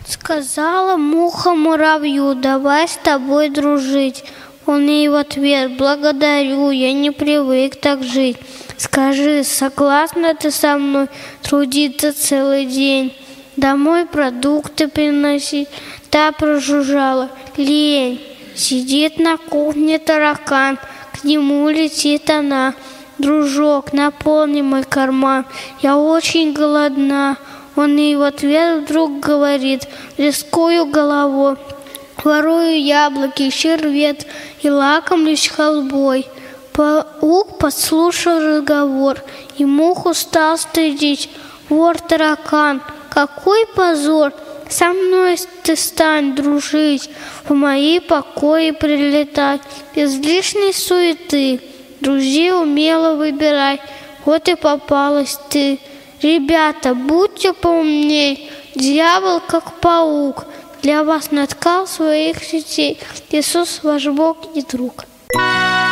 Сказала муха муравью: давай с тобой дружить. Он ей в ответ: благодарю, я не привык так жить. Скажи, согласна ты со мной трудиться целый день, домой продукты приносить? Та прожужжала: лень. Сидит на кухне таракан, к нему летит она: дружок, наполни мой карман, я очень голодна. Он ей в ответ вдруг говорит: рискую головой, ворую яблоки, червет и лакомлюсь халвой. Паук подслушал разговор, и муху стал стыдить: вор-таракан, какой позор! Со мной ты стань дружить, в мои покои прилетай, без лишней суеты, друзей умело выбирай. Вот и попалась ты. Ребята, будьте поумней, дьявол, как паук, для вас наткал своих сетей. Иисус ваш Бог и друг.